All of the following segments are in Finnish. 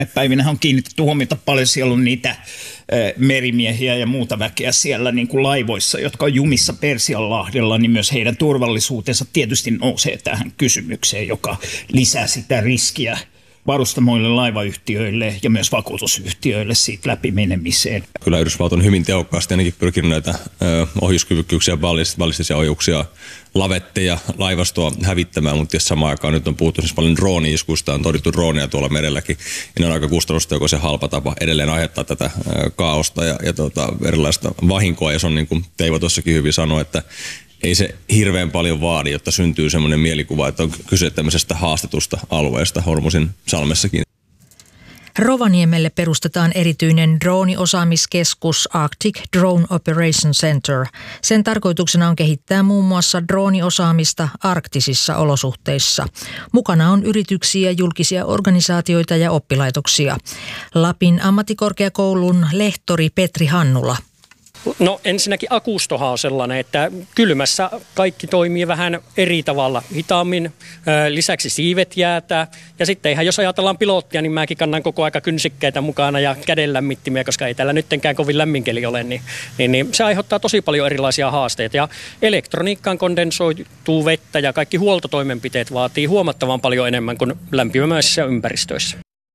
Päivinähän on kiinnitetty huomiota paljon, siellä on niitä merimiehiä ja muuta väkeä siellä niin kuin laivoissa, jotka on jumissa Persianlahdella, niin myös heidän turvallisuutensa tietysti nousee tähän kysymykseen, joka lisää sitä riskiä varustamoille, laivayhtiöille ja myös vakuutusyhtiöille siitä läpimenemiseen. Kyllä Yhdysvallat on hyvin tehokkaasti ainakin pyrkinyt näitä ohjuskyvykkyyksiä, ballistisia ohjuksia, lavetteja, laivastoa hävittämään, mutta jos samaan aikaan nyt on puhuttu siis paljon drooni-iskuista, on torjuttu drooneja tuolla merelläkin, ja ne on aika kustannustehokas ja halpa tapa edelleen aiheuttaa tätä kaaosta ja erilaista vahinkoa, ja se on niin kuin Teivo tuossakin hyvin sanoi, että ei se hirveän paljon vaadi, jotta syntyy semmoinen mielikuva, että on kyse tämmöisestä haastetusta alueesta Hormuzin salmessakin. Rovaniemelle perustetaan erityinen drooniosaamiskeskus Arctic Drone Operation Center. Sen tarkoituksena on kehittää muun muassa drooniosaamista arktisissa olosuhteissa. Mukana on yrityksiä, julkisia organisaatioita ja oppilaitoksia. Lapin ammattikorkeakoulun lehtori Petri Hannula. No ensinnäkin akustohan on sellainen, että kylmässä kaikki toimii vähän eri tavalla, hitaammin, lisäksi siivet jäätää ja sitten ihan jos ajatellaan pilottia, niin mäkin kannan koko aika kynsikkeitä mukana ja kädenlämmittimiä, koska ei täällä nyttenkään kovin lämminkeli ole, niin se aiheuttaa tosi paljon erilaisia haasteita ja elektroniikkaan kondensoituu vettä ja kaikki huoltotoimenpiteet vaatii huomattavan paljon enemmän kuin lämpimäisissä ympäristöissä.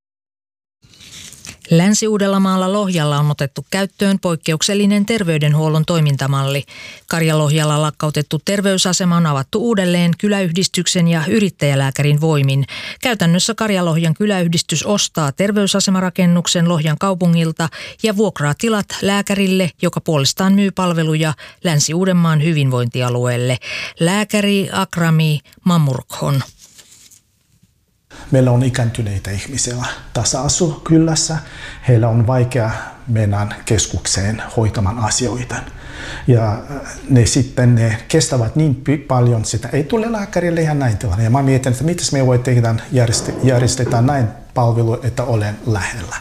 Länsi-Uudellamaalla Lohjalla on otettu käyttöön poikkeuksellinen terveydenhuollon toimintamalli. Karjalohjalla lakkautettu terveysasema on avattu uudelleen kyläyhdistyksen ja yrittäjälääkärin voimin. Käytännössä Karjalohjan kyläyhdistys ostaa terveysasemarakennuksen Lohjan kaupungilta ja vuokraa tilat lääkärille, joka puolestaan myy palveluja Länsi-Uudenmaan hyvinvointialueelle. Lääkäri Akrami Mamurkhon. Meillä on ikääntyneitä ihmisiä tässä kylässä. Heillä on vaikea mennä keskukseen hoitamaan asioita. Ja ne kestävät niin paljon, että ei tule lääkärille ja näin tilanne. Ja mä mietin, että miten me voi tehdä järjestetään näin palvelu, että olen lähellä.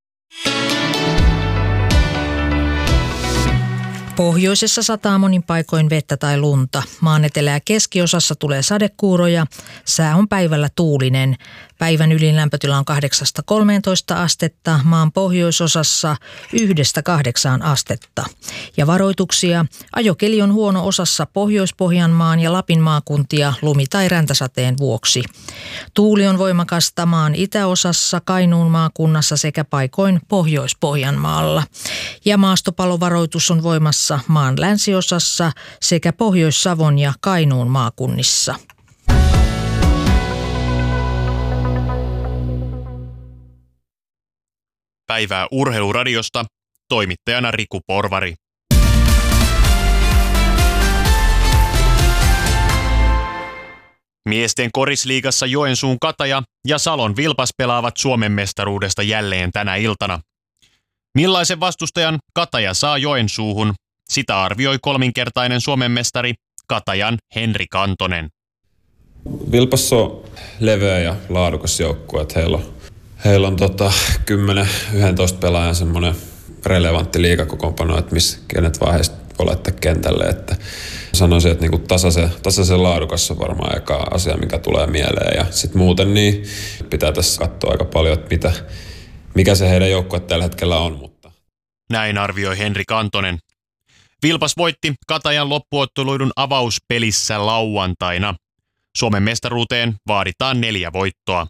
Pohjoisessa sataa monin paikoin vettä tai lunta. Maan etelä- ja keskiosassa tulee sadekuuroja. Sää on päivällä tuulinen. Päivän ylinlämpötila on 8-13 astetta, maan pohjoisosassa 1-8 astetta. Ja varoituksia. Ajokeli on huono osassa Pohjois-Pohjanmaan ja Lapin maakuntia lumi- tai räntäsateen vuoksi. Tuuli on voimakasta maan itäosassa, Kainuun maakunnassa sekä paikoin Pohjois-Pohjanmaalla. Ja maastopalovaroitus on voimassa maan länsiosassa sekä Pohjois-Savon ja Kainuun maakunnissa. Päivää Urheiluradiosta, toimittajana Riku Porvari. Miesten korisliigassa Joensuun Kataja ja Salon Vilpas pelaavat Suomen mestaruudesta jälleen tänä iltana. Millaisen vastustajan Kataja saa Joensuuhun? Sitä arvioi kolminkertainen Suomen mestari Katajan Henri Kantonen. Vilpas on leveä ja laadukas joukkue. Heillä on 10-11 pelaajan semmoinen relevantti liigakokoonpano, että kenet vaiheesta olette kentälle. Että sanoisin, että niinku tasaisen laadukas on varmaan eka asia, mikä tulee mieleen. Ja sitten muuten niin pitää tässä katsoa aika paljon, että mikä se heidän joukkue tällä hetkellä on. Mutta. Näin arvioi Henri Kantonen. Vilpas voitti Katajan loppuotteluidun avauspelissä lauantaina. Suomen mestaruuteen vaaditaan 4 voittoa.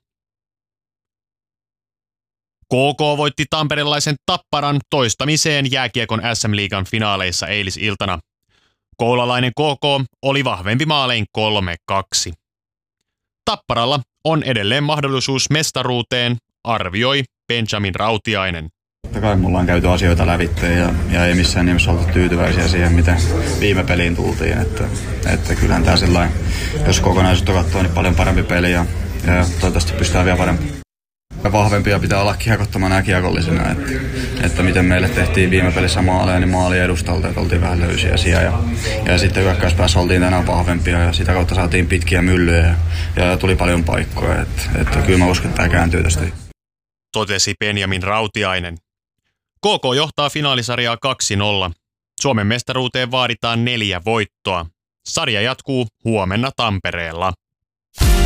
KK voitti tamperelaisen Tapparan toistamiseen jääkiekon SM-liigan finaaleissa eilisiltana. Koulalainen KK oli vahvempi maalein 3-2. Tapparalla on edelleen mahdollisuus mestaruuteen, arvioi Benjamin Rautiainen. Totta kai mulla on käyty asioita lävitse ja ei missään nimessä oltu tyytyväisiä siihen, miten viime peliin tultiin. Että kyllähän tämä sellainen, jos kokonaisuutta katsoo, niin paljon parempi peli ja toivottavasti pystytään vielä parempi. Vahvempia pitää olla kiekottomana ja kiekollisena, että miten meille tehtiin viime pelissä maaleja, niin maali edustalta, että oltiin vähän löysiä ja sitten hyökkäyspäässä oltiin tänään vahvempia ja sitä kautta saatiin pitkiä myllyjä ja tuli paljon paikkoja, että kyllä mä uskon, että tämä kääntyy tästä. Totesi Benjamin Rautiainen. KK johtaa finaalisarjaa 2-0. Suomen mestaruuteen vaaditaan 4 voittoa. Sarja jatkuu huomenna Tampereella.